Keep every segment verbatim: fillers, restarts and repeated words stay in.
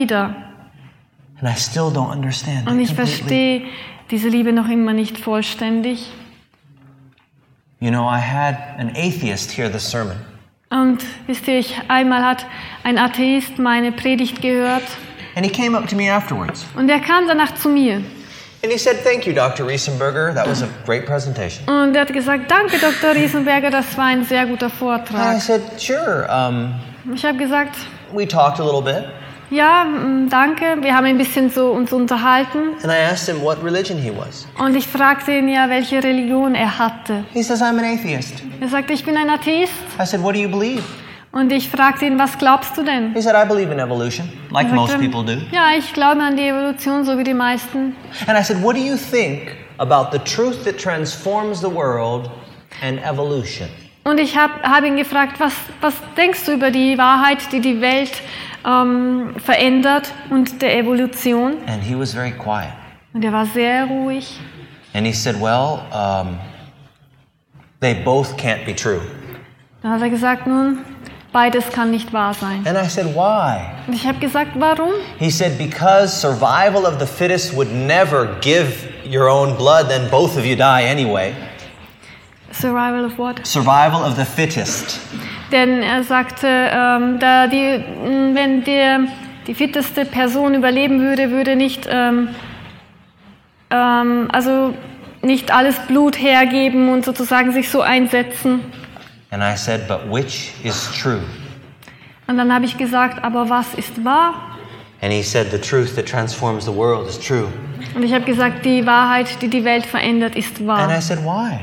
wieder. And I still don't understand Und it ich completely. verstehe diese Liebe noch immer nicht vollständig. You know, I had an atheist hear this sermon. Und wisst ihr, ich, einmal hat ein Atheist meine Predigt gehört And he came up to me afterwards. und er kam danach zu mir. And he said, "Thank you, Doctor Riesenberger. That was a great presentation." Und er hat gesagt, danke Doktor Riesenberger, das war ein sehr guter And I Vortrag. said, "Sure." Um, Ich habe gesagt, we talked a little bit. ja, mm, danke. Wir haben ein bisschen so uns unterhalten. And I asked him what religion he was. Und ich fragte ihn ja, welche Religion er hatte. He says, "I'm an atheist." Er sagte, ich bin ein Atheist. I said, "What do you believe?" Und ich fragte ihn, was glaubst du denn? He said, "I believe in evolution, like Er most sagte, people do." ja, ich glaube an die Evolution, so wie die meisten. And I said, "What do you think about the truth that transforms the world and evolution?" Und ich habe hab ihn gefragt, was, was denkst du über die Wahrheit, die die Welt ähm, verändert und der Evolution? And he was very quiet. Und er war sehr ruhig. And he said, "Well, um, they both can't be true." Dann hat er gesagt, nun, beides kann nicht wahr sein. And I said, "Why?" Und ich habe gesagt, warum? He said, "Because survival of the fittest would never give your own blood, then both of you die anyway." Survival of what? Survival of the fittest. Denn er sagte, ähm, da die, mh, wenn der, die fitteste Person überleben würde, würde nicht, ähm, ähm, also nicht alles Blut hergeben und sozusagen sich so einsetzen. And I said, "But which is true?" Und dann habe ich gesagt, aber was ist wahr? And he said, "The truth that transforms the world is true." Und ich habe gesagt, die Wahrheit, die die Welt verändert, ist And I wahr. said, "Why?"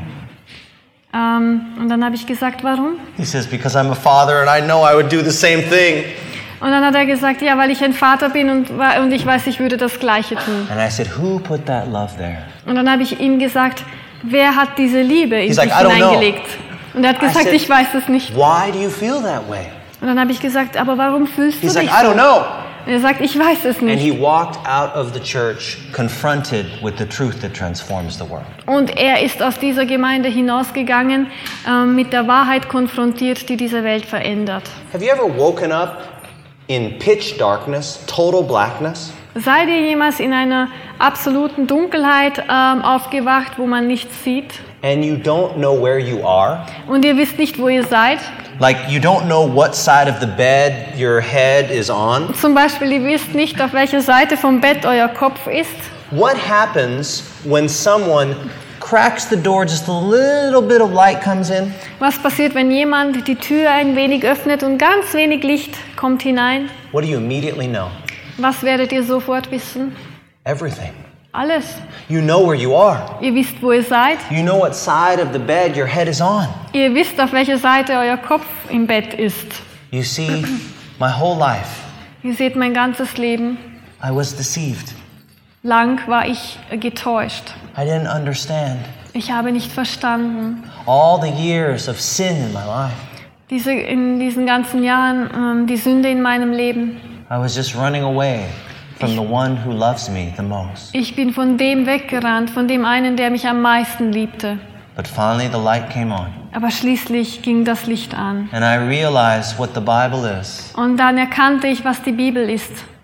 Ähm, und dann habe ich gesagt, warum? He says, "Because I'm a father and I know I would do the same thing." Und dann hat er gesagt, ja, weil ich ein Vater bin und, und ich weiß, ich würde das Gleiche tun. And I said, "Who put that love there?" Und dann habe ich ihm gesagt, wer hat diese Liebe in He's sich like, "I don't know." hineingelegt? Und er hat I gesagt, said, ich weiß es nicht. "Why do you feel that way?" Und dann habe ich gesagt, aber warum fühlst du He's dich like, "I so? don't know." Und er sagt, ich weiß es And nicht. he walked out of the church confronted with the truth that transforms the world. Und er ist aus dieser Gemeinde hinausgegangen, ähm, mit der Wahrheit konfrontiert, die diese Welt verändert. Have you ever woken up in pitch darkness, total blackness? Seid ihr jemals in einer absoluten Dunkelheit ähm, aufgewacht, wo man nichts sieht? And you don't know where you are? Und ihr wisst nicht, wo ihr seid? Like you don't know what side of the bed your head is on? Zum Beispiel, ihr wisst nicht, auf welcher Seite vom Bett euer Kopf ist. What happens when someone cracks the door, just a little bit of light comes in? Was passiert, wenn jemand die Tür ein wenig öffnet und ganz wenig Licht kommt hinein? What do you immediately know? Was werdet ihr sofort wissen? Everything. Alles. You know where you are. Ihr wisst, wo ihr seid. You know what side of the bed your head is on. Ihr wisst, auf welcher Seite euer Kopf im Bett ist. You see, my whole life, Ihr seht mein ganzes Leben. I was deceived. Lang war ich getäuscht. I didn't understand. Ich habe nicht verstanden. All the years of sin in my life. Diese, in diesen ganzen Jahren ähm, die Sünde in meinem Leben. I was just running away from the one who loves me the most. Ich bin von dem weggerannt, von dem einen, der mich am meisten liebte. But finally the light came on. Aber schließlich ging das Licht an. And I realized what the Bible is. Und dann erkannte ich, was die Bibel ist.